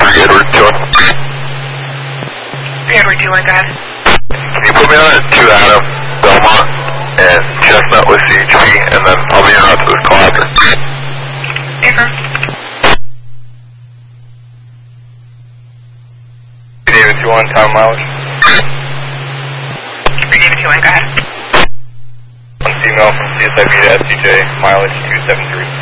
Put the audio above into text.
Edward 2. Edward 2, go ahead. Can you put me on at 2 Adam, Belmont, and Chestnut with CHP, and then I'll be en route to this call after. Okay. David 2-1, time mileage. David 2-1, go ahead. One female from CSIB to SCJ, mileage 273.